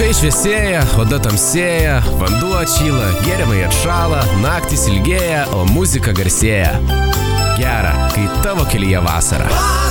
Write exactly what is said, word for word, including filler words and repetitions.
Laukai šviesėja, oda tamsėja, vanduo atšyla, gėrimai atšala, naktys ilgėja, o muzika garsėja. Gera, kai tavo kelyje vasara.